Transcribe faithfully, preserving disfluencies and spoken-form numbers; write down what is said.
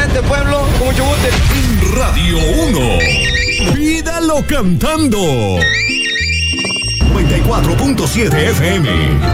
a este pueblo con mucho gusto. Radio uno. Pídalo cantando. noventa y cuatro punto siete F M.